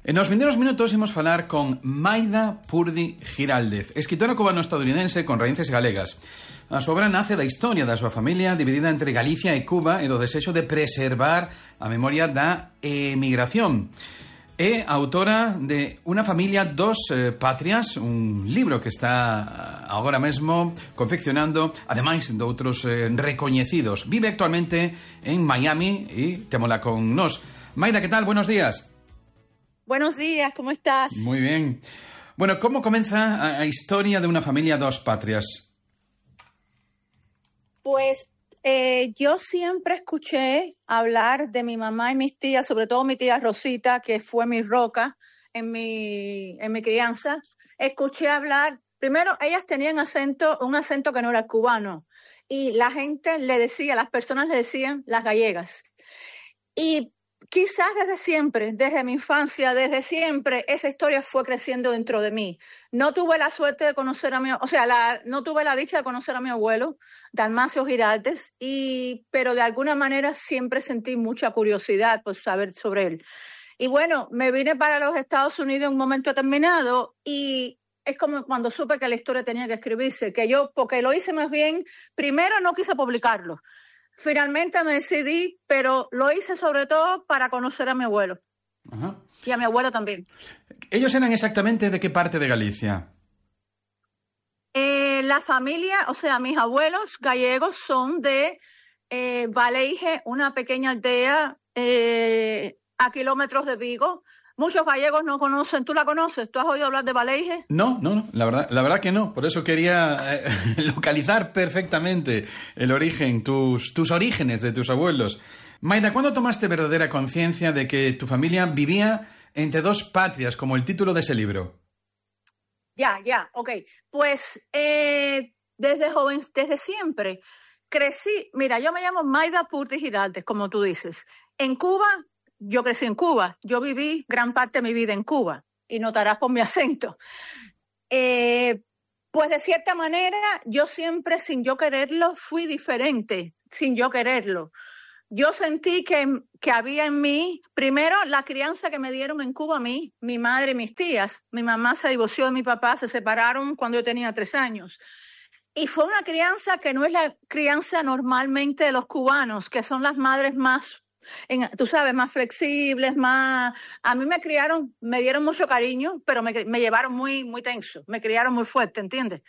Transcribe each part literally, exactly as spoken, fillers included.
En los vindeiros minutos imos falar con Maida Purdi Giraldez, escritora cubano-estadounidense con raíces galegas. A súa obra nace da historia da súa familia dividida entre Galicia e Cuba e do desexo de preservar a memoria da emigración. É autora de Una familia, dos eh, patrias, un libro que está agora mesmo confeccionando, ademais de outros eh, recoñecidos. Vive actualmente en Miami e témola con nós. Maida, que tal? Buenos días. Buenos días, ¿cómo estás? Muy bien. Bueno, ¿cómo comienza a, a historia de Una familia, dos patrias? Pues eh, yo siempre escuché hablar de mi mamá y mis tías, sobre todo mi tía Rosita, que fue mi roca en mi, en mi crianza. Escuché hablar, primero ellas tenían acento, un acento que no era cubano, y la gente le decía, las personas le decían las gallegas. Y quizás desde siempre, desde mi infancia, desde siempre, esa historia fue creciendo dentro de mí. No tuve la suerte de conocer a mi, o sea, la, no tuve la dicha de conocer a mi abuelo, Dalmacio Giraldez, y, pero de alguna manera siempre sentí mucha curiosidad por saber sobre él. Y bueno, me vine para los Estados Unidos en un momento determinado y es como cuando supe que la historia tenía que escribirse, que yo, porque lo hice más bien, primero no quise publicarlo. Finalmente me decidí, pero lo hice sobre todo para conocer a mi abuelo. Ajá. Y a mi abuelo también. ¿Ellos eran exactamente de qué parte de Galicia? Eh, la familia, o sea, mis abuelos gallegos son de eh, Valeije, una pequeña aldea eh, a kilómetros de Vigo. Muchos gallegos no conocen. ¿Tú la conoces? ¿Tú has oído hablar de Valeije? No, no, no. La verdad, la verdad que no. Por eso quería eh, localizar perfectamente el origen, tus, tus orígenes de tus abuelos. Maida, ¿cuándo tomaste verdadera conciencia de que tu familia vivía entre dos patrias, como el título de ese libro? Ya, ya, ok. Pues eh, desde joven, desde siempre, crecí. Mira, yo me llamo Maida Purdi Giraldez, como tú dices. En Cuba, yo crecí en Cuba. Yo viví gran parte de mi vida en Cuba. Y notarás por mi acento. Eh, pues de cierta manera, yo siempre, sin yo quererlo, fui diferente, sin yo quererlo. Yo sentí que, que había en mí, primero, la crianza que me dieron en Cuba a mí, mi madre y mis tías. Mi mamá se divorció de mi papá, se separaron cuando yo tenía tres años. Y fue una crianza que no es la crianza normalmente de los cubanos, que son las madres más, en, tú sabes, más flexibles, más... A mí me criaron, me dieron mucho cariño, pero me, me llevaron muy, muy tenso, me criaron muy fuerte, ¿entiendes?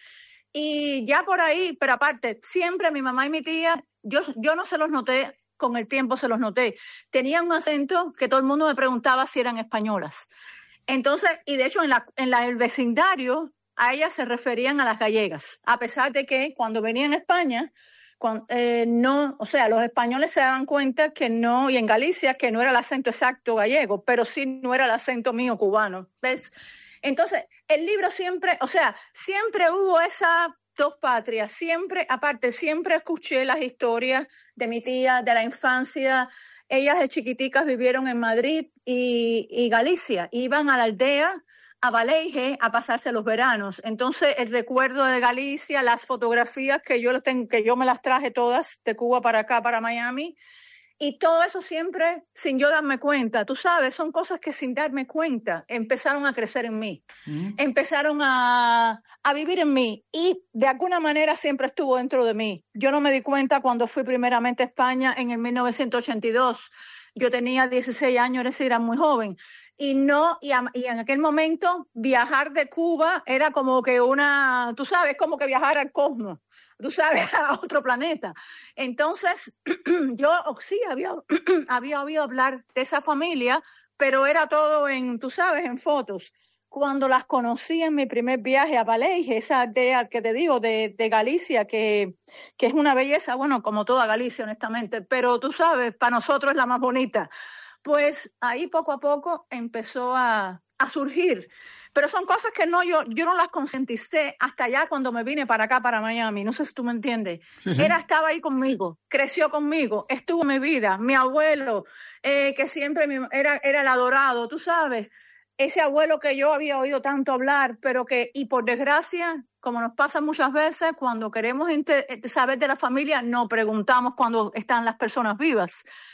Y ya por ahí, pero aparte, siempre mi mamá y mi tía, yo, yo no se los noté, con el tiempo se los noté. Tenían un acento que todo el mundo me preguntaba si eran españolas. Entonces, y de hecho en, la, en la, el vecindario a ellas se referían a las gallegas, a pesar de que cuando venían a España, cuando, eh, no, o sea, los españoles se daban cuenta que no, y en Galicia, que no era el acento exacto gallego, pero sí no era el acento mío cubano, ¿ves? Entonces, el libro siempre, o sea, siempre hubo esa... dos patrias, siempre, aparte, siempre escuché las historias de mi tía, de la infancia. Ellas de chiquiticas vivieron en Madrid y, y Galicia. Iban a la aldea, a Valeije, a pasarse los veranos. Entonces, el recuerdo de Galicia, las fotografías que yo, tengo, que yo me las traje todas de Cuba para acá, para Miami, y todo eso siempre sin yo darme cuenta. Tú sabes, son cosas que sin darme cuenta empezaron a crecer en mí. Mm. Empezaron a, a vivir en mí y de alguna manera siempre estuvo dentro de mí. Yo no me di cuenta cuando fui primeramente a España en el mil novecientos ochenta y dos. Yo tenía dieciséis años, es decir, era muy joven. Y no, y, a, y en aquel momento viajar de Cuba era como que una, tú sabes, como que viajar al cosmos. Tú sabes, a otro planeta. Entonces, yo sí había, había oído hablar de esa familia, pero era todo en, tú sabes, en fotos. Cuando las conocí en mi primer viaje a Valeije, esa aldea que te digo, de, de Galicia, que, que es una belleza, bueno, como toda Galicia, honestamente, pero tú sabes, para nosotros es la más bonita. Pues ahí poco a poco empezó a, a surgir. Pero son cosas que no yo yo no las concienticé hasta allá cuando me vine para acá, para Miami. No sé si tú me entiendes. Sí, sí. Era, estaba ahí conmigo, creció conmigo, estuvo en mi vida. Mi abuelo, eh, que siempre mi, era, era el adorado, tú sabes. Ese abuelo que yo había oído tanto hablar, pero que, y por desgracia, como nos pasa muchas veces, cuando queremos inter- saber de la familia, no preguntamos cuando están las personas vivas.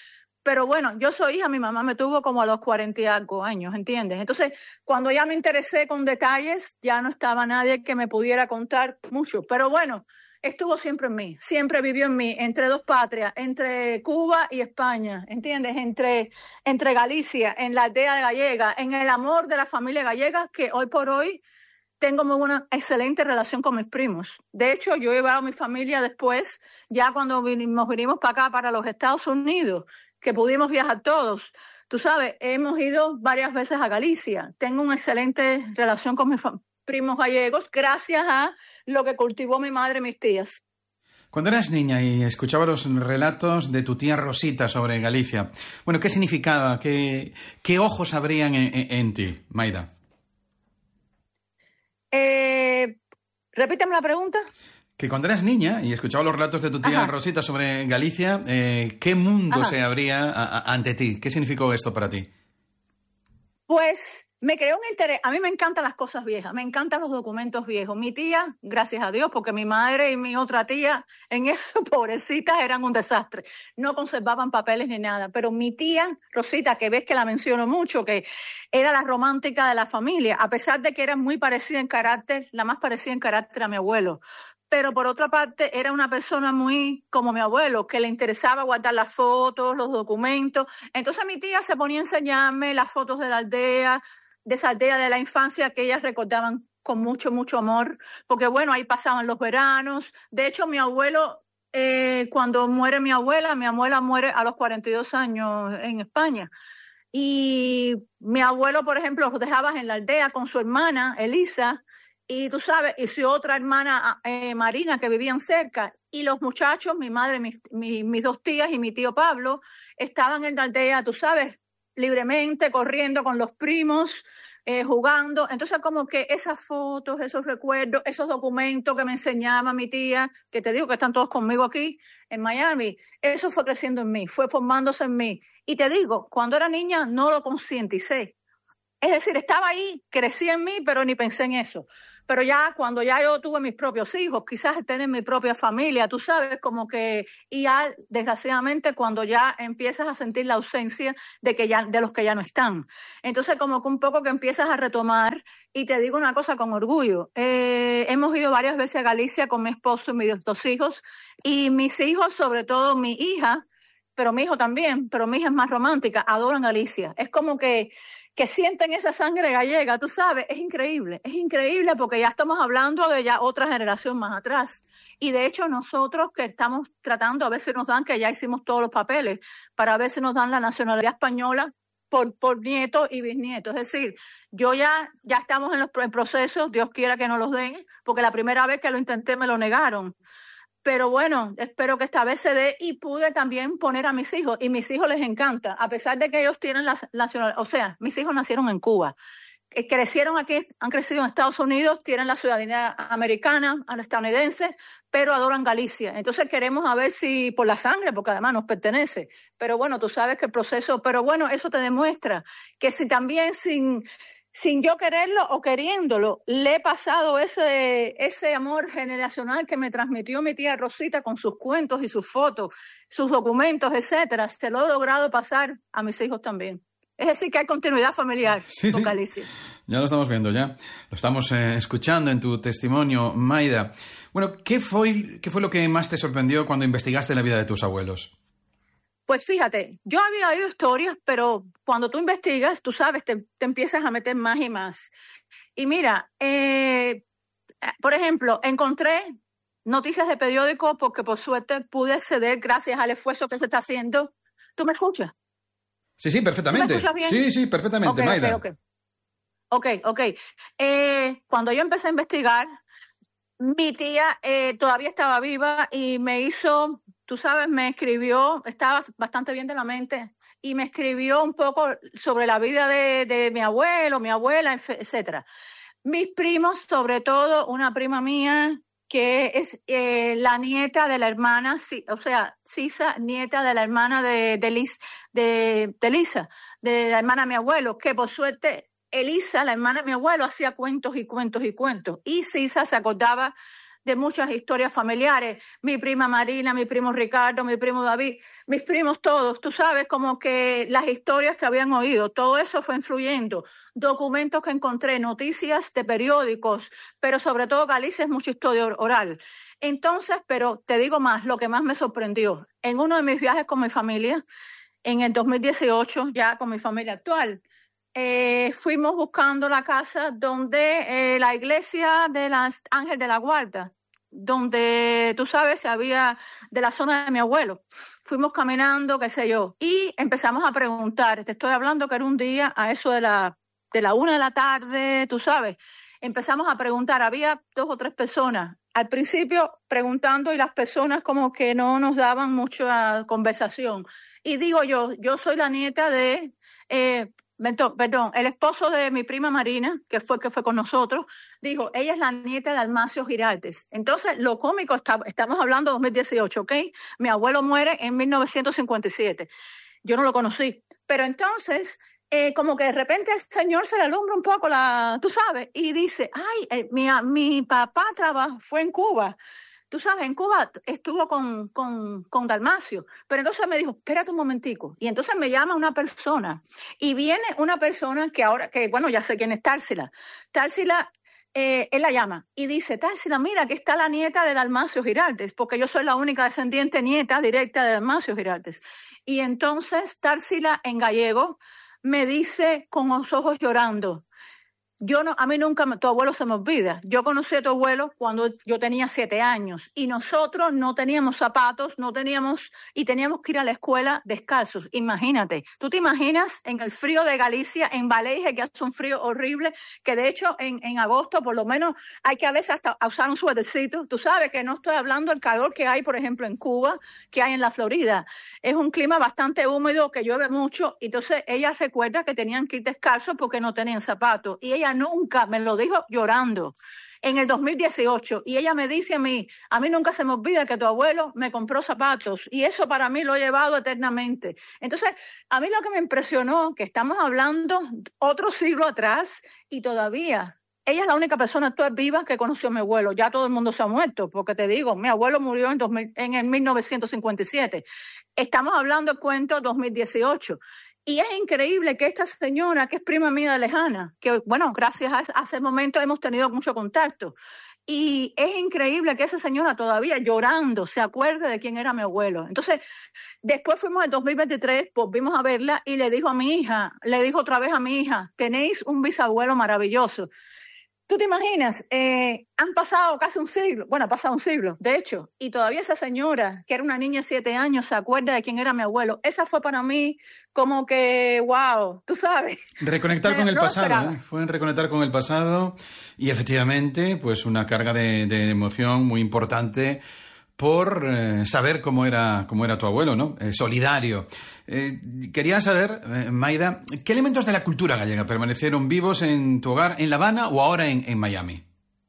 Pero bueno, yo soy hija, mi mamá me tuvo como a los cuarenta y algo años, ¿entiendes? Entonces, cuando ya me interesé con detalles, ya no estaba nadie que me pudiera contar mucho. Pero bueno, estuvo siempre en mí, siempre vivió en mí, entre dos patrias, entre Cuba y España, ¿entiendes? Entre, entre Galicia, en la aldea de Gallega, en el amor de la familia gallega, que hoy por hoy tengo muy una excelente relación con mis primos. De hecho, yo he llevado a mi familia después, ya cuando vinimos, vinimos para acá, para los Estados Unidos, que pudimos viajar todos. Tú sabes, hemos ido varias veces a Galicia. Tengo una excelente relación con mis primos gallegos gracias a lo que cultivó mi madre y mis tías. Cuando eras niña y escuchaba los relatos de tu tía Rosita sobre Galicia, bueno, ¿qué significaba? ¿Qué, qué ojos abrían en, en, en ti, Maida? Eh, repíteme la pregunta. Que cuando eras niña y escuchaba los relatos de tu tía Ajá. Rosita sobre Galicia, eh, ¿qué mundo Ajá. se abría a, a, ante ti? ¿Qué significó esto para ti? Pues me creó un interés. A mí me encantan las cosas viejas, me encantan los documentos viejos. Mi tía, gracias a Dios, porque mi madre y mi otra tía, en eso, pobrecitas, eran un desastre. No conservaban papeles ni nada. Pero mi tía, Rosita, que ves que la menciono mucho, que era la romántica de la familia, a pesar de que era muy parecida en carácter, la más parecida en carácter a mi abuelo. Pero por otra parte era una persona muy como mi abuelo, que le interesaba guardar las fotos, los documentos. Entonces mi tía se ponía a enseñarme las fotos de la aldea, de esa aldea de la infancia que ellas recordaban con mucho, mucho amor, porque bueno, ahí pasaban los veranos. De hecho, mi abuelo, eh, cuando muere mi abuela, mi abuela muere a los cuarenta y dos años en España. Y mi abuelo, por ejemplo, los dejaba en la aldea con su hermana, Elisa, y tú sabes, y su otra hermana, eh, Marina, que vivían cerca. Y los muchachos, mi madre, mis, mis, mis dos tías y mi tío Pablo, estaban en la aldea, tú sabes, libremente, corriendo con los primos, eh, jugando. Entonces, como que esas fotos, esos recuerdos, esos documentos que me enseñaba mi tía, que te digo que están todos conmigo aquí en Miami, eso fue creciendo en mí, fue formándose en mí. Y te digo, cuando era niña no lo concienticé. Es decir, estaba ahí, crecí en mí, pero ni pensé en eso. Pero ya cuando ya yo tuve mis propios hijos, quizás tener mi propia familia, tú sabes, como que, y ya, desgraciadamente, cuando ya empiezas a sentir la ausencia de que ya, de los que ya no están. Entonces, como que un poco que empiezas a retomar, y te digo una cosa con orgullo, eh, hemos ido varias veces a Galicia con mi esposo y mis dos hijos, y mis hijos, sobre todo mi hija, pero mi hijo también, pero mi hija es más romántica, adoran Galicia. Es como que que sienten esa sangre gallega, tú sabes, es increíble, es increíble porque ya estamos hablando de ya otra generación más atrás. Y de hecho nosotros que estamos tratando, a veces nos dan, que ya hicimos todos los papeles, para ver si nos dan la nacionalidad española por, por nietos y bisnietos. Es decir, yo ya, ya estamos en los en procesos, Dios quiera que nos los den, porque la primera vez que lo intenté me lo negaron. Pero bueno, espero que esta vez se dé y pude también poner a mis hijos. Y mis hijos les encanta, a pesar de que ellos tienen la nacionalidad. O sea, mis hijos nacieron en Cuba. Crecieron aquí, han crecido en Estados Unidos, tienen la ciudadanía americana, estadounidense, pero adoran Galicia. Entonces queremos a ver si por la sangre, porque además nos pertenece. Pero bueno, tú sabes que el proceso... Pero bueno, eso te demuestra que si también sin... sin yo quererlo o queriéndolo, le he pasado ese, ese amor generacional que me transmitió mi tía Rosita con sus cuentos y sus fotos, sus documentos, etcétera. Se lo he logrado pasar a mis hijos también. Es decir, que hay continuidad familiar sí, con sí. Galicia. Ya lo estamos viendo, ya. Lo estamos eh, escuchando en tu testimonio, Maida. Bueno, ¿qué fue, ¿qué fue lo que más te sorprendió cuando investigaste la vida de tus abuelos? Pues fíjate, yo había oído historias, pero cuando tú investigas, tú sabes, te, te empiezas a meter más y más. Y mira, eh, por ejemplo, encontré noticias de periódico porque por suerte pude acceder gracias al esfuerzo que se está haciendo. ¿Tú me escuchas? Sí, sí, perfectamente. ¿Tú me escuchas bien? Sí, sí, perfectamente, okay, Maida. Ok, ok. Ok, ok. Eh, cuando yo empecé a investigar, mi tía eh, todavía estaba viva y me hizo... Tú sabes, me escribió, estaba bastante bien de la mente, y me escribió un poco sobre la vida de, de mi abuelo, mi abuela, etcétera. Mis primos, sobre todo una prima mía, que es eh, la nieta de la hermana, o sea, Sisa, nieta de la hermana de, de, Liz, de, de Lisa, de la hermana de mi abuelo, que por suerte Elisa, la hermana de mi abuelo, hacía cuentos y cuentos y cuentos. Y Sisa se acordaba de muchas historias familiares. Mi prima Marina, mi primo Ricardo, mi primo David, mis primos todos. Tú sabes, como que las historias que habían oído, todo eso fue influyendo. Documentos que encontré, noticias de periódicos, pero sobre todo Galicia es mucha historia oral. Entonces, pero te digo más, lo que más me sorprendió, en uno de mis viajes con mi familia, en el dos mil dieciocho, ya con mi familia actual, Eh, fuimos buscando la casa donde eh, la iglesia de las Ángel de la Guarda, donde tú sabes, había de la zona de mi abuelo. Fuimos caminando, qué sé yo, y empezamos a preguntar. Te estoy hablando que era un día a eso de la, de la una de la tarde, tú sabes. Empezamos a preguntar, había dos o tres personas. Al principio preguntando y las personas como que no nos daban mucha conversación. Y digo yo, yo soy la nieta de... Eh, Perdón, el esposo de mi prima Marina, que fue que fue con nosotros, dijo, ella es la nieta de Almacio Giraldes. Entonces, lo cómico, está, estamos hablando de dos mil dieciocho, ¿ok? Mi abuelo muere en mil novecientos cincuenta y siete. Yo no lo conocí. Pero entonces, eh, como que de repente el señor se le alumbra un poco, la, tú sabes, y dice, ay, eh, mi, mi papá trabajó, fue en Cuba. Tú sabes, en Cuba estuvo con, con, con Dalmacio, pero entonces me dijo, espérate un momentico. Y entonces me llama una persona y viene una persona que ahora, que bueno, ya sé quién es Társila. Társila, eh, él la llama y dice, Társila, mira, aquí está la nieta de Dalmacio Giraldes, porque yo soy la única descendiente nieta directa de Dalmacio Giraldes. Y entonces Társila en gallego me dice con los ojos llorando, Yo no, a mí nunca, me, tu abuelo se me olvida. Yo conocí a tu abuelo cuando yo tenía siete años y nosotros no teníamos zapatos, no teníamos, y teníamos que ir a la escuela descalzos. Imagínate, tú te imaginas en el frío de Galicia, en Valeje, que hace un frío horrible, que de hecho en, en agosto por lo menos hay que a veces hasta usar un suétercito. Tú sabes que no estoy hablando del calor que hay, por ejemplo, en Cuba, que hay en la Florida. Es un clima bastante húmedo, que llueve mucho, y entonces ella recuerda que tenían que ir descalzos porque no tenían zapatos. Y ella nunca me lo dijo llorando en el dos mil dieciocho y ella me dice a mí, a mí nunca se me olvida que tu abuelo me compró zapatos y eso para mí lo he llevado eternamente. Entonces, a mí lo que me impresionó, que estamos hablando otro siglo atrás y todavía ella es la única persona actual viva que conoció a mi abuelo. Ya todo el mundo se ha muerto, porque te digo, mi abuelo murió en, dos mil, en el mil novecientos cincuenta y siete. Estamos hablando del cuento dos mil dieciocho. Y es increíble que esta señora, que es prima mía lejana, que, bueno, gracias a, a ese momento hemos tenido mucho contacto. Y es increíble que esa señora todavía llorando se acuerde de quién era mi abuelo. Entonces, después fuimos en dos mil veintitrés, volvimos a verla y le dijo a mi hija, le dijo otra vez a mi hija, tenéis un bisabuelo maravilloso. ¿Tú te imaginas? Eh, han pasado casi un siglo, bueno, ha pasado un siglo, de hecho, y todavía esa señora, que era una niña de siete años, se acuerda de quién era mi abuelo. Esa fue para mí como que, wow, tú sabes. Reconectar Me, con el no pasado, ¿eh? Fue en reconectar con el pasado y efectivamente, pues una carga de, de emoción muy importante por eh, saber cómo era, cómo era tu abuelo, ¿no? Eh, solidario. Eh, quería saber, eh, Maida, ¿qué elementos de la cultura gallega permanecieron vivos en tu hogar, en La Habana o ahora en, en Miami?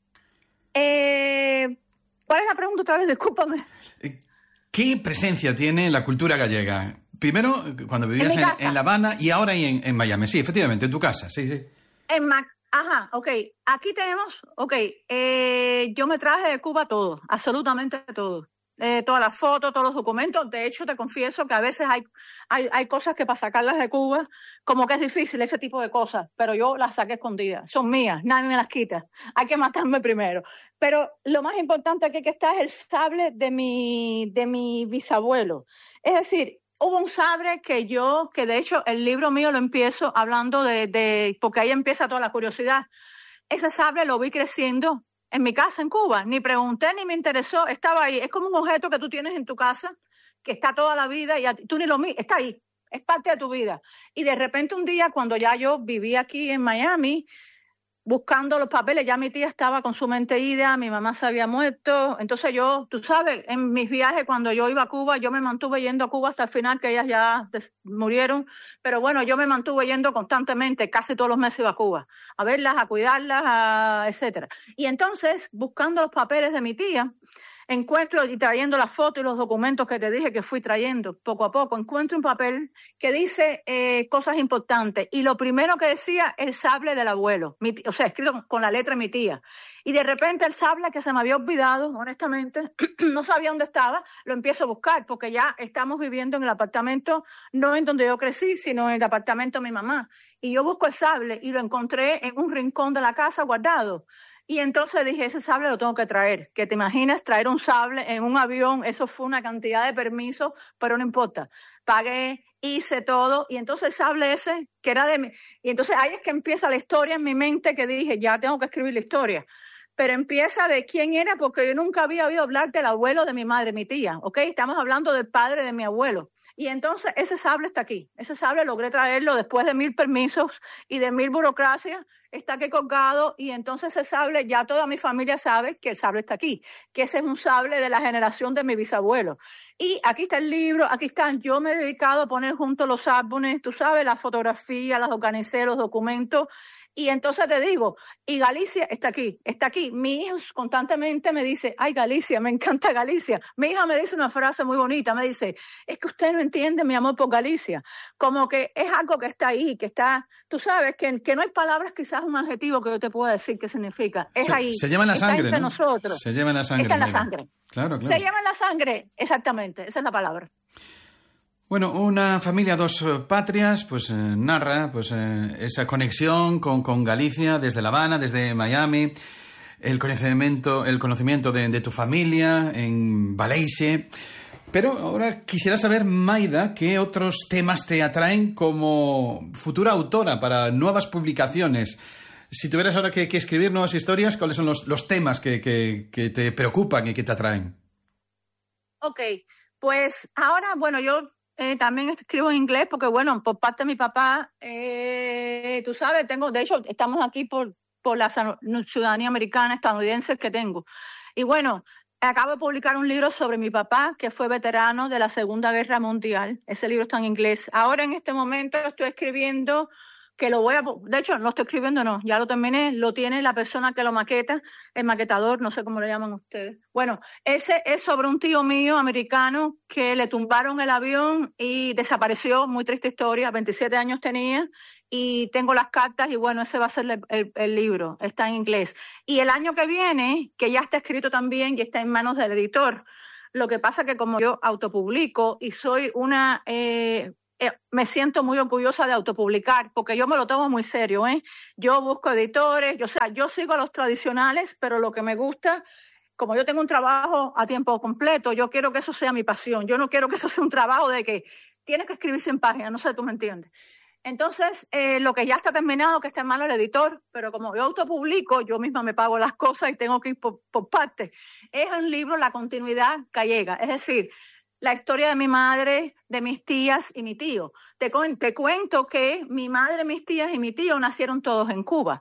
Eh, ¿Cuál es la pregunta otra vez? Discúlpame. ¿Qué presencia tiene la cultura gallega? Primero, cuando vivías en, en, en La Habana y ahora en, en Miami. Sí, efectivamente, en tu casa, sí, sí. En Mac. Ajá, ok. Aquí tenemos, ok, eh, yo me traje de Cuba todo, absolutamente todo. Eh, todas las fotos, todos los documentos. De hecho, te confieso que a veces hay, hay, hay cosas que para sacarlas de Cuba, como que es difícil ese tipo de cosas, pero yo las saqué escondidas. Son mías, nadie me las quita. Hay que matarme primero. Pero lo más importante aquí que está es el sable de mi, de mi bisabuelo. Es decir, hubo un sable que yo, que de hecho el libro mío lo empiezo hablando de, de, porque ahí empieza toda la curiosidad. Ese sable lo vi creciendo en mi casa en Cuba. Ni pregunté ni me interesó, estaba ahí. Es como un objeto que tú tienes en tu casa, que está toda la vida y a ti, tú ni lo miras, está ahí, es parte de tu vida. Y de repente un día, cuando ya yo vivía aquí en Miami, buscando los papeles, ya mi tía estaba con su mente ida, mi mamá se había muerto, entonces yo, tú sabes, en mis viajes cuando yo iba a Cuba, yo me mantuve yendo a Cuba hasta el final, que ellas ya murieron, pero bueno, yo me mantuve yendo constantemente, casi todos los meses iba a Cuba, a verlas, a cuidarlas, a, etcétera. Y entonces, buscando los papeles de mi tía, encuentro, y trayendo las fotos y los documentos que te dije que fui trayendo poco a poco, encuentro un papel que dice eh, cosas importantes. Y lo primero que decía, el sable del abuelo, mi, o sea, escrito con la letra de mi tía. Y de repente el sable que se me había olvidado, honestamente, no sabía dónde estaba, lo empiezo a buscar, porque ya estamos viviendo en el apartamento, no en donde yo crecí, sino en el apartamento de mi mamá. Y yo busco el sable y lo encontré en un rincón de la casa guardado. Y entonces dije, ese sable lo tengo que traer. Que te imaginas traer un sable en un avión, eso fue una cantidad de permisos, pero no importa. Pagué, hice todo, y entonces el sable ese, que era de mí, y entonces ahí es que empieza la historia en mi mente, que dije, ya tengo que escribir la historia. Pero empieza de quién era, porque yo nunca había oído hablar del abuelo de mi madre, mi tía, ¿ok? Estamos hablando del padre de mi abuelo. Y entonces ese sable está aquí. Ese sable logré traerlo después de mil permisos y de mil burocracias. Está aquí colgado, y entonces ese sable, ya toda mi familia sabe que el sable está aquí, que ese es un sable de la generación de mi bisabuelo. Y aquí está el libro, aquí están, yo me he dedicado a poner juntos los álbumes, tú sabes, las fotografías, las organicé, los documentos. Y entonces te digo, y Galicia está aquí, está aquí. Mi hijo constantemente me dice, ay, Galicia, me encanta Galicia. Mi hija me dice una frase muy bonita, me dice, es que usted no entiende mi amor por Galicia. Como que es algo que está ahí, que está, tú sabes, que, que no hay palabras, quizás un adjetivo que yo te pueda decir qué significa. Es se, ahí. Se lleva en la está sangre, entre ¿no? nosotros. Se lleva en la sangre. Está en la mira. sangre. Claro, claro. Se lleva en la sangre, exactamente, esa es la palabra. Bueno, una familia, dos patrias, pues eh, narra pues eh, esa conexión con, con Galicia desde La Habana, desde Miami, el conocimiento, el conocimiento de, de tu familia en Valaixe. Pero ahora quisiera saber, Maida, qué otros temas te atraen como futura autora para nuevas publicaciones. Si tuvieras ahora que, que escribir nuevas historias, ¿cuáles son los, los temas que, que, que te preocupan y que te atraen? Ok, pues ahora, bueno, yo eh, también escribo en inglés porque, bueno, por parte de mi papá, eh, tú sabes, tengo, de hecho, estamos aquí por, por la ciudadanía americana estadounidense que tengo. Y bueno, acabo de publicar un libro sobre mi papá, que fue veterano de la Segunda Guerra Mundial. Ese libro está en inglés. Ahora, en este momento, estoy escribiendo, que lo voy a... De hecho, no estoy escribiendo, no. Ya lo terminé. Lo tiene la persona que lo maqueta, el maquetador, no sé cómo le llaman ustedes. Bueno, ese es sobre un tío mío americano que le tumbaron el avión y desapareció. Muy triste historia. veintisiete años tenía. Y tengo las cartas y bueno, ese va a ser el, el, el libro, está en inglés. Y el año que viene, que ya está escrito también y está en manos del editor, lo que pasa que como yo autopublico y soy una... Eh, eh, me siento muy orgullosa de autopublicar, porque yo me lo tomo muy serio, ¿eh? Yo busco editores, yo, o sea, yo sigo a los tradicionales, pero lo que me gusta... Como yo tengo un trabajo a tiempo completo, yo quiero que eso sea mi pasión. Yo no quiero que eso sea un trabajo de que tienes que escribir cien páginas, no sé, tú me entiendes. Entonces, eh, lo que ya está terminado, que está en manos del editor, pero como yo autopublico, yo misma me pago las cosas y tengo que ir por, por partes, es un libro, La continuidad gallega, es decir, la historia de mi madre, de mis tías y mi tío. Te, te cuento que mi madre, mis tías y mi tío nacieron todos en Cuba.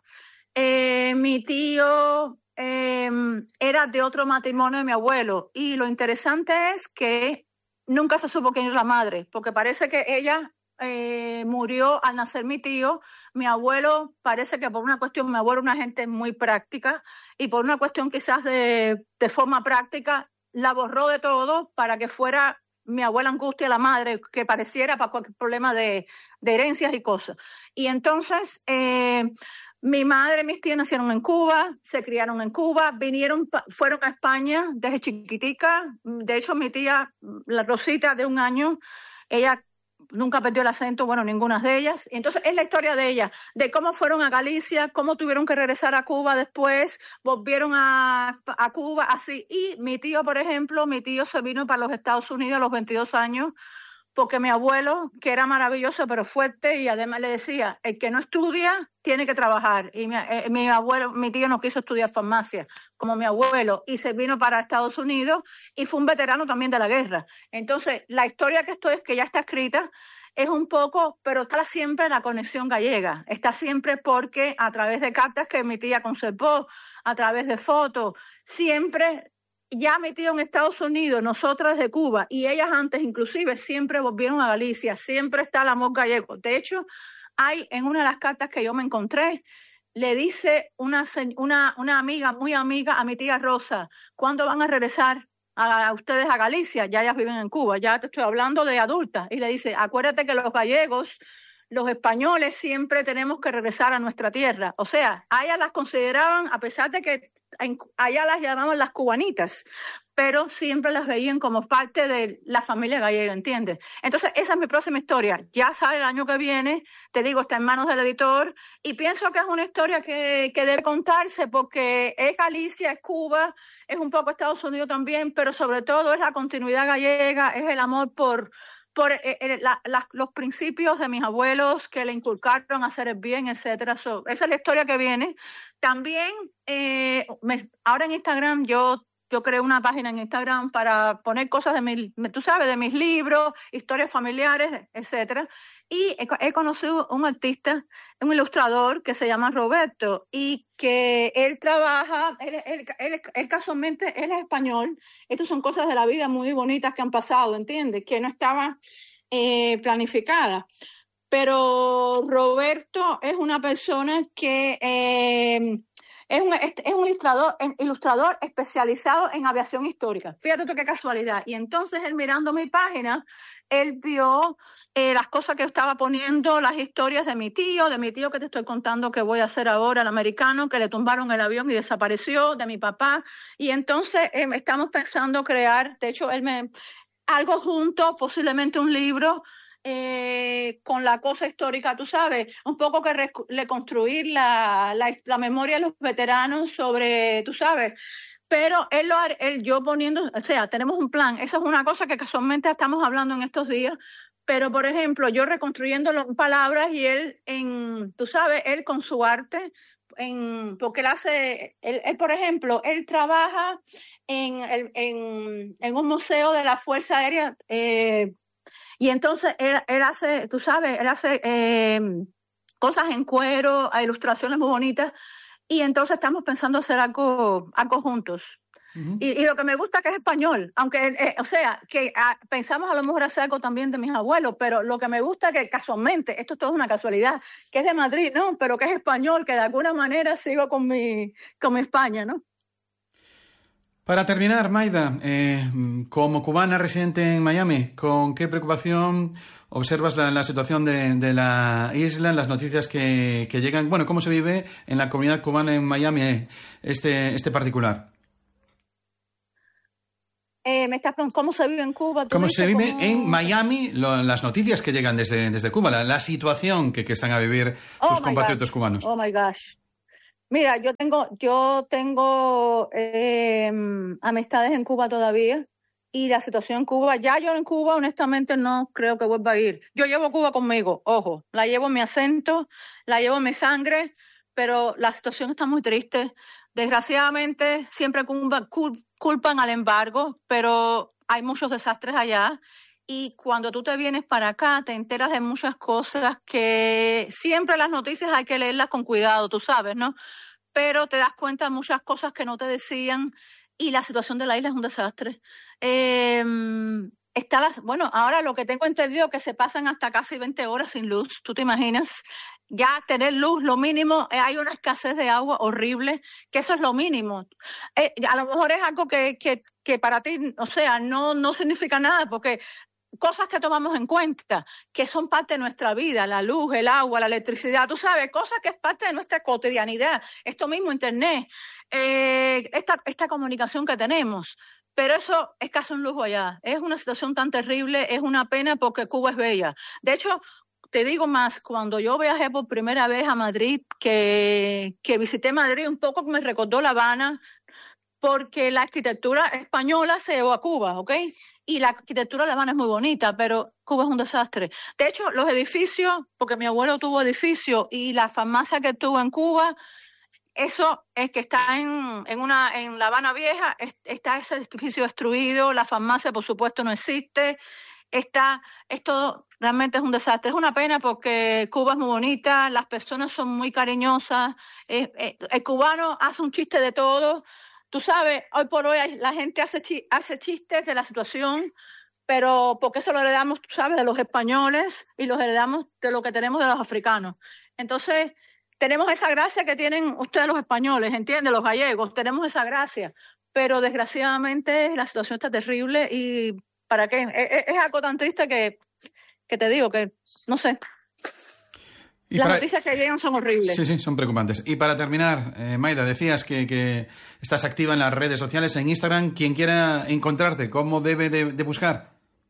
Eh, mi tío eh, era de otro matrimonio de mi abuelo, y lo interesante es que nunca se supo quién era la madre, porque parece que ella... Eh, murió al nacer mi tío. Mi abuelo, parece que por una cuestión, mi abuelo era una gente muy práctica, y por una cuestión quizás de, de forma práctica, la borró de todo para que fuera mi abuela Angustia la madre, que pareciera para cualquier problema de, de herencias y cosas. Y entonces, eh, mi madre y mis tías nacieron en Cuba, se criaron en Cuba, vinieron, fueron a España desde chiquitica. De hecho, mi tía, la Rosita, de un año, ella nunca perdió el acento, bueno, ninguna de ellas. Y entonces es la historia de ella, de cómo fueron a Galicia, cómo tuvieron que regresar a Cuba después, volvieron a, a Cuba, así. Y mi tío, por ejemplo, mi tío se vino para los Estados Unidos a los veintidós años, porque mi abuelo, que era maravilloso pero fuerte, y además le decía, el que no estudia tiene que trabajar. Y mi, eh, mi abuelo, mi tío no quiso estudiar farmacia, como mi abuelo, y se vino para Estados Unidos, y fue un veterano también de la guerra. Entonces, la historia que esto es, que ya está escrita, es un poco, pero está siempre la conexión gallega. Está siempre porque a través de cartas que mi tía conservó, a través de fotos, siempre... Ya mi tío en Estados Unidos, nosotras de Cuba, y ellas antes inclusive, siempre volvieron a Galicia, siempre está el amor gallego. De hecho, hay en una de las cartas que yo me encontré, le dice una, una, una amiga, muy amiga a mi tía Rosa, ¿cuándo van a regresar a, a ustedes a Galicia, ya ellas viven en Cuba, ya te estoy hablando de adultas, y le dice, acuérdate que los gallegos, los españoles siempre tenemos que regresar a nuestra tierra. O sea, a ellas las consideraban, a pesar de que en, allá las llamaban las cubanitas, pero siempre las veían como parte de la familia gallega, ¿entiendes? Entonces, esa es mi próxima historia. Ya sale el año que viene, te digo, está en manos del editor, y pienso que es una historia que, que debe contarse porque es Galicia, es Cuba, es un poco Estados Unidos también, pero sobre todo es la continuidad gallega, es el amor por... por eh, eh, la, la, los principios de mis abuelos que le inculcaron a hacer el bien, etcétera. So, esa es la historia que viene. También, eh, me, ahora en Instagram yo, yo creé una página en Instagram para poner cosas de mis, tú sabes, de mis libros, historias familiares, etcétera. Y he, he conocido un artista, un ilustrador que se llama Roberto y que él trabaja, él, él, él, él casualmente, él es español. Estas son cosas de la vida muy bonitas que han pasado, ¿entiendes? Que no estaba eh, planificada. Pero Roberto es una persona que eh, es, un, es un ilustrador, ilustrador especializado en aviación histórica. Fíjate tú qué casualidad. Y entonces él mirando mi página, él vio eh, las cosas que yo estaba poniendo, las historias de mi tío, de mi tío que te estoy contando que voy a hacer ahora, el americano, que le tumbaron el avión y desapareció, de mi papá. Y entonces eh, estamos pensando crear, de hecho, él me, algo junto, posiblemente un libro, eh, con la cosa histórica, tú sabes, un poco que reconstruir la, la, la memoria de los veteranos sobre, tú sabes. Pero él lo él, yo poniendo, o sea, tenemos un plan. Esa es una cosa que casualmente estamos hablando en estos días. Pero, por ejemplo, yo reconstruyendo las palabras y él, en, tú sabes, él con su arte, en, porque él hace, él, él por ejemplo, él trabaja en, en, en un museo de la Fuerza Aérea, eh, y entonces él, él hace, tú sabes, él hace eh, cosas en cuero, ilustraciones muy bonitas. Y entonces estamos pensando hacer algo, algo juntos. Uh-huh. Y, y lo que me gusta que es español, aunque, eh, o sea, que ah, pensamos a lo mejor hacer algo también de mis abuelos, pero lo que me gusta que casualmente, esto es todo una casualidad, que es de Madrid, ¿no? Pero que es español, que de alguna manera sigo con mi, con mi España, ¿no? Para terminar, Maida, eh, como cubana residente en Miami, ¿con qué preocupación observas la, la situación de, de la isla, las noticias que, que llegan? Bueno, ¿cómo se vive en la comunidad cubana en Miami este, este particular? Eh, me estás preguntando cómo se vive en Cuba. ¿Cómo se vive cómo... en Miami lo, las noticias que llegan desde, desde Cuba, la, la situación que, que están a vivir oh tus compatriotas cubanos? Oh, my gosh. Mira, yo tengo, yo tengo eh, amistades en Cuba todavía y la situación en Cuba, ya yo en Cuba honestamente no creo que vuelva a ir. Yo llevo Cuba conmigo, ojo, la llevo en mi acento, la llevo en mi sangre, pero la situación está muy triste. Desgraciadamente siempre culpan al embargo, pero hay muchos desastres allá. Y cuando tú te vienes para acá, te enteras de muchas cosas que siempre las noticias hay que leerlas con cuidado, tú sabes, ¿no? Pero te das cuenta de muchas cosas que no te decían y la situación de la isla es un desastre. Eh, está las, bueno, ahora lo que tengo entendido es que se pasan hasta casi veinte horas sin luz, ¿tú te imaginas? Ya tener luz, lo mínimo, eh, hay una escasez de agua horrible, que eso es lo mínimo. Eh, a lo mejor es algo que, que, que para ti, o sea, no, no significa nada, porque cosas que tomamos en cuenta, que son parte de nuestra vida, la luz, el agua, la electricidad, tú sabes, cosas que es parte de nuestra cotidianidad, esto mismo, internet, eh, esta, esta comunicación que tenemos, pero eso es casi un lujo allá, es una situación tan terrible, es una pena porque Cuba es bella. De hecho, te digo más, cuando yo viajé por primera vez a Madrid, que, que visité Madrid, un poco me recordó La Habana, porque la arquitectura española se llevó a Cuba, ¿ok? Y la arquitectura de La Habana es muy bonita, pero Cuba es un desastre. De hecho, los edificios, porque mi abuelo tuvo edificios y la farmacia que tuvo en Cuba, eso es que está en, en, una, en La Habana Vieja, es, está ese edificio destruido, la farmacia, por supuesto, no existe. Está, esto realmente es un desastre. Es una pena porque Cuba es muy bonita, las personas son muy cariñosas, eh, eh, el cubano hace un chiste de todo. Tú sabes, hoy por hoy la gente hace, chi hace chistes de la situación, pero porque eso lo heredamos, tú sabes, de los españoles y los heredamos de lo que tenemos de los africanos. Entonces, tenemos esa gracia que tienen ustedes los españoles, ¿entiendes? Los gallegos, tenemos esa gracia. pero desgraciadamente la situación está terrible y ¿para qué? Es, es algo tan triste que, que te digo que, no sé, y las para... noticias que llegan son horribles. Sí, sí, son preocupantes. Y para terminar, eh, Maida, decías que, que estás activa en las redes sociales, en Instagram. Quien quiera encontrarte, ¿cómo debe de, de buscar?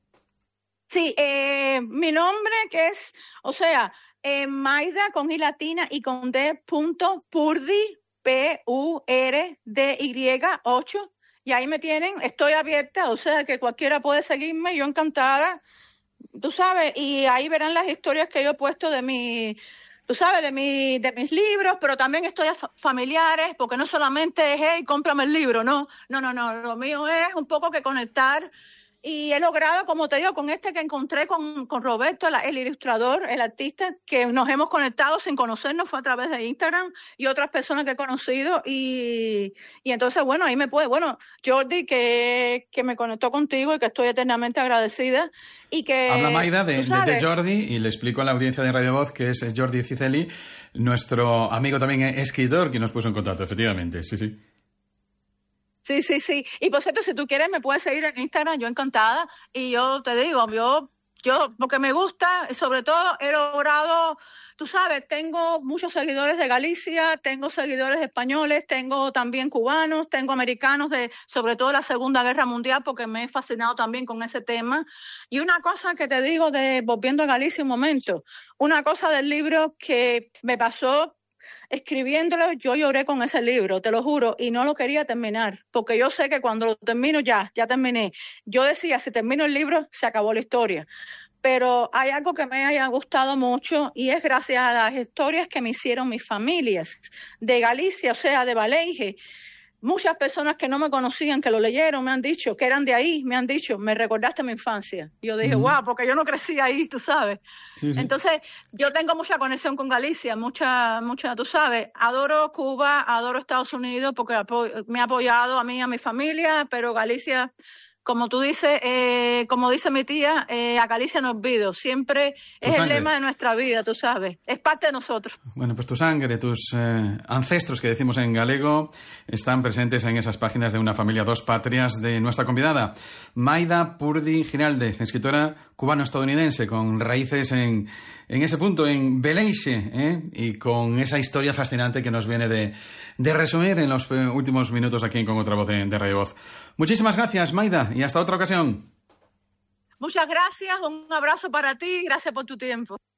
Sí, eh, mi nombre que es, o sea, eh, Maida con I latina y con D punto Purdi, P U R D Y ocho, y ahí me tienen, estoy abierta, o sea que cualquiera puede seguirme, yo encantada, tú sabes, y ahí verán las historias que yo he puesto de mi, tú sabes, de mi, de mis libros, pero también historias fa- familiares, porque no solamente es, hey, cómprame el libro, no, no, no, no, lo mío es un poco que conectar. Y he logrado, como te digo, con este que encontré con, con Roberto, el, el ilustrador, el artista, que nos hemos conectado sin conocernos, fue a través de Instagram y otras personas que he conocido. Y, y entonces, bueno, ahí me puede, bueno, Jordi, que, que me conectó contigo y que estoy eternamente agradecida. Y que, habla Maida de, de, de Jordi, y le explico a la audiencia de Radio Voz que es Jordi Ciceli, nuestro amigo también escritor, que nos puso en contacto, efectivamente, sí, sí. Sí, sí, sí. Y por cierto, si tú quieres, me puedes seguir en Instagram, yo encantada. Y yo te digo, yo, yo, porque me gusta, sobre todo he logrado, tú sabes, tengo muchos seguidores de Galicia, tengo seguidores españoles, tengo también cubanos, tengo americanos de, sobre todo la Segunda Guerra Mundial, porque me he fascinado también con ese tema. Y una cosa que te digo de, volviendo a Galicia un momento, una cosa del libro que me pasó escribiéndolo, yo lloré con ese libro, te lo juro, y no lo quería terminar, porque yo sé que cuando lo termino ya, ya terminé. Yo decía, si termino el libro, se acabó la historia. Pero hay algo que me haya gustado mucho y es gracias a las historias que me hicieron mis familias de Galicia, o sea, de Valeije. Muchas personas que no me conocían, que lo leyeron, me han dicho, que eran de ahí, me han dicho, me recordaste mi infancia. Y yo dije, wow, porque yo no crecí ahí, tú sabes. Sí, sí. Entonces, yo tengo mucha conexión con Galicia, mucha, mucha, tú sabes. Adoro Cuba, adoro Estados Unidos, porque me ha apoyado a mí y a mi familia, pero Galicia, como tú dices, eh, como dice mi tía, eh, a Galicia no olvido. Siempre es el lema de nuestra vida, tú sabes. Es parte de nosotros. Bueno, pues tu sangre, tus eh, ancestros, que decimos en galego, están presentes en esas páginas de Una familia, dos patrias, de nuestra convidada, Maida Purdi Giraldez, escritora cubano-estadounidense con raíces en, en ese punto, en Beleixe, ¿eh? Y con esa historia fascinante que nos viene de, de resumir en los últimos minutos aquí en Con Otra Voz de, de Radio Voz. Muchísimas gracias, Maida, y hasta otra ocasión. Muchas gracias, un abrazo para ti y gracias por tu tiempo.